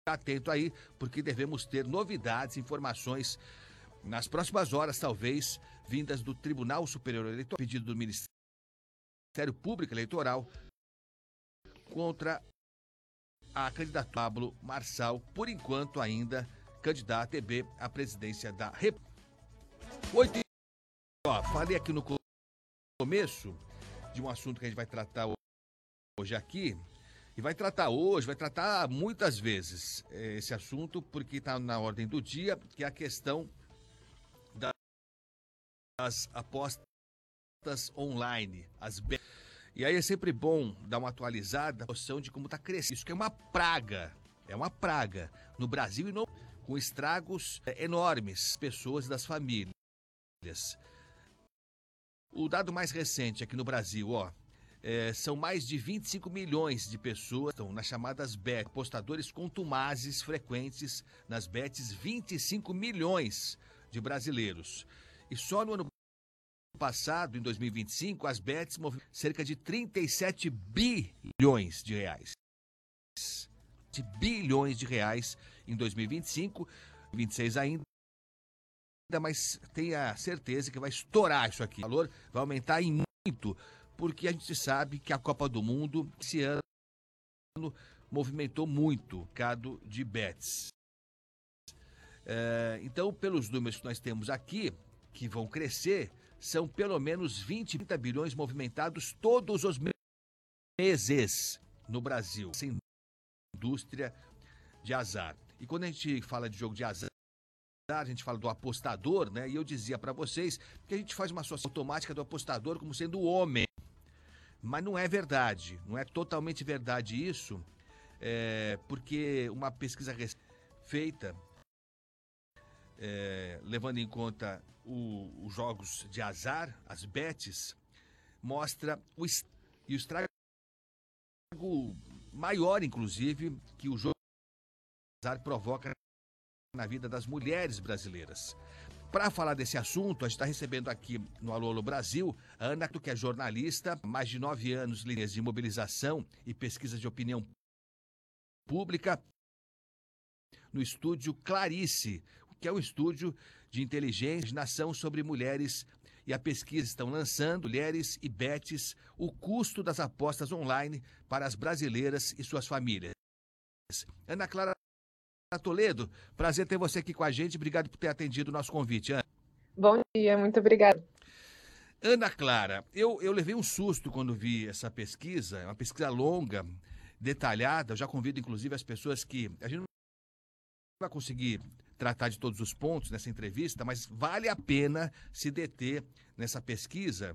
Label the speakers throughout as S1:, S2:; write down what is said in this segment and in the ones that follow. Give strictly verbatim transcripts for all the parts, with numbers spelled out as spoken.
S1: atento aí, porque devemos ter novidades, informações nas próximas horas, talvez, vindas do Tribunal Superior Eleitoral, pedido do Ministério Público Eleitoral contra a candidata Pablo Marçal, por enquanto ainda candidata E B à presidência da República. Oito, ó, falei aqui no começo de um assunto que a gente vai tratar hoje aqui, e vai tratar hoje, vai tratar muitas vezes esse assunto, porque está na ordem do dia, que é a questão das apostas online, as be... E aí é sempre bom dar uma atualizada, a noção de como está crescendo. Isso que é uma praga, é uma praga no Brasil e no... com estragos enormes, pessoas e das famílias. O dado mais recente aqui no Brasil, ó, é, são mais de vinte e cinco milhões de pessoas que estão nas chamadas bet, apostadores contumazes frequentes nas bets, vinte e cinco milhões de brasileiros. E só no ano passado, em dois mil e vinte e cinco, as bets movimentaram cerca de trinta e sete bilhões de reais. De bilhões de reais em dois mil e vinte e cinco, vinte e seis ainda, mas tenha certeza que vai estourar isso aqui. O valor vai aumentar em muito, porque a gente sabe que a Copa do Mundo esse ano movimentou muito o mercado de bets. É, então, pelos números que nós temos aqui, que vão crescer, são pelo menos vinte, trinta bilhões movimentados todos os meses no Brasil, sem indústria de azar. E quando a gente fala de jogo de azar, a gente fala do apostador, né? E eu dizia para vocês que a gente faz uma associação automática do apostador como sendo o homem. Mas não é verdade, não é totalmente verdade isso, é, porque uma pesquisa feita, é, levando em conta o, os jogos de azar, as bets, mostra o, e o estrago maior, inclusive, que o jogo de azar provoca na vida das mulheres brasileiras. Para falar desse assunto, a gente está recebendo aqui no Alô Alô Brasil a Ana, que é jornalista, mais de nove anos de mobilização e pesquisa de opinião pública, no estúdio Clarice, que é um estúdio de inteligência e nação sobre mulheres, e a pesquisa estão lançando mulheres e bets, o custo das apostas online para as brasileiras e suas famílias. Ana Clara Toledo, prazer ter você aqui com a gente, obrigado por ter atendido o nosso convite, Ana.
S2: Bom dia, muito obrigada.
S1: Ana Clara, eu, eu levei um susto quando vi essa pesquisa, é uma pesquisa longa, detalhada, eu já convido inclusive as pessoas que, a gente não vai conseguir tratar de todos os pontos nessa entrevista, mas vale a pena se deter nessa pesquisa.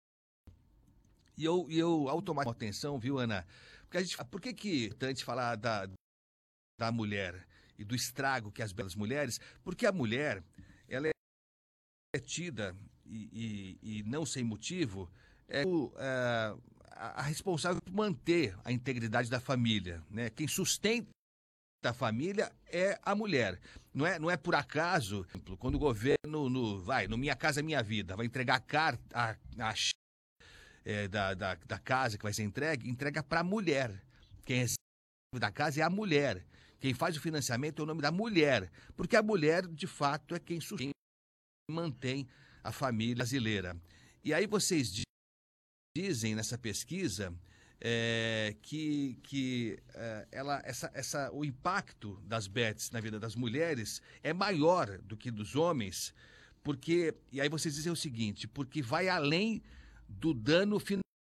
S1: E eu, eu automaticamente atenção, viu, Ana? Porque a gente, por que que é importante falar da, da mulher e do estrago que as belas mulheres? Porque a mulher, ela é tida, e, e, e não sem motivo, é, é a, a responsável por manter a integridade da família, né? Quem sustenta da família é a mulher. Não é, não é por acaso, quando o governo, no, vai, no Minha Casa Minha Vida, vai entregar a carta a, a, é, da, da, da casa que vai ser entregue, entrega para a mulher. Quem recebe da casa é a mulher. Quem faz o financiamento é o nome da mulher. Porque a mulher, de fato, é quem sustenta e mantém a família brasileira. E aí vocês dizem nessa pesquisa É, que, que é, ela, essa, essa, o impacto das bets na vida das mulheres é maior do que dos homens, porque, e aí vocês dizem o seguinte, porque vai além do dano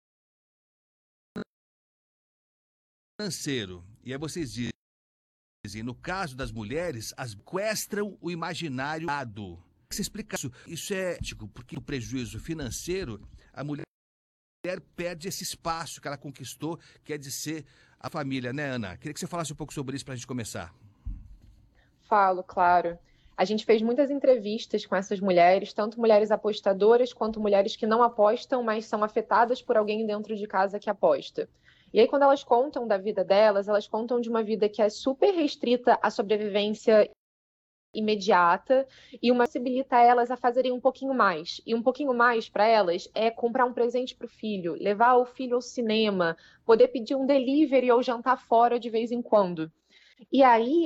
S1: financeiro. E aí vocês dizem, no caso das mulheres, as sequestram o imaginário. Você explica isso? Isso é tipo, porque o prejuízo financeiro, a mulher A mulher perde esse espaço que ela conquistou, que é de ser a família, né, Ana? Queria que você falasse um pouco sobre isso para a gente começar.
S2: Falo, claro. A gente fez muitas entrevistas com essas mulheres, tanto mulheres apostadoras quanto mulheres que não apostam, mas são afetadas por alguém dentro de casa que aposta. E aí, quando elas contam da vida delas, elas contam de uma vida que é super restrita à sobrevivência imediata e uma possibilita elas a fazerem um pouquinho mais. E um pouquinho mais para elas é comprar um presente para o filho, levar o filho ao cinema, poder pedir um delivery ou jantar fora de vez em quando. E aí